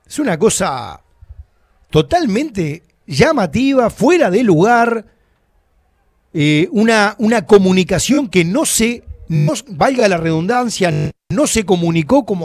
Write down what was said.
Es una cosa totalmente llamativa, fuera de lugar, una comunicación que no, valga la redundancia, no se comunicó como